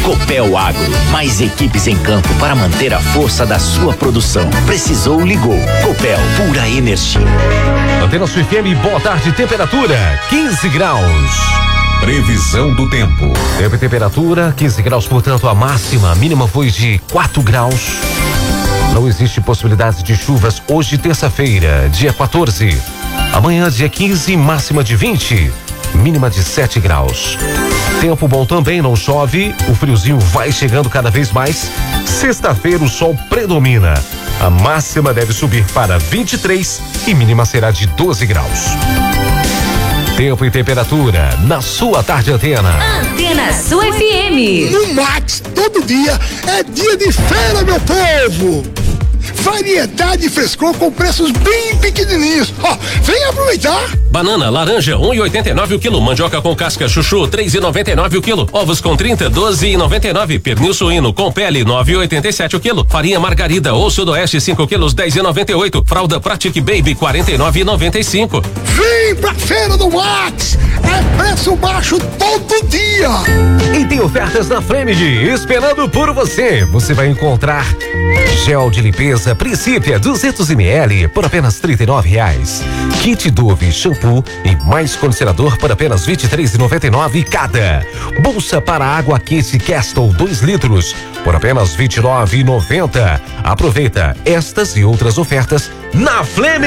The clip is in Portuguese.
Copel Agro, mais equipes em campo para manter a força da sua produção. Precisou, ligou. Copel, pura energia. Antena Sul FM, boa tarde, temperatura 15 graus. Previsão do tempo. Tempo e temperatura 15 graus, portanto a máxima, a mínima foi de 4 graus. Não existe possibilidade de chuvas hoje, terça-feira, dia 14. Amanhã, dia 15, máxima de 20, mínima de 7 graus. Tempo bom também, não chove, o friozinho vai chegando cada vez mais. Sexta-feira o sol predomina. A máxima deve subir para 23 e mínima será de 12 graus. Tempo e temperatura na sua tarde Antena. Antena Sul FM. No Max, todo dia é dia de feira, meu povo. Variedade e frescor com preços bem pequenininhos. Ó, vem aproveitar. Banana, laranja, 1,89 o quilo. Mandioca com casca, chuchu, 3,99 o quilo. Ovos com 30, 12,99. Pernil suíno com pele, 9,87 o quilo. Farinha margarida ou sudoeste, 5 quilos, 10,98. Fralda Pratic Baby, 49,95. Vem pra feira do Max. É preço baixo todo dia. E tem ofertas na Fleming esperando por você. Você vai encontrar gel de limpeza Princípio 200 ml por apenas R$39. Kit Dove shampoo e mais condicionador por apenas R$23,99 cada. Bolsa para água quente Castle 2 litros por apenas R$29,90. Aproveita estas e outras ofertas na Fleming.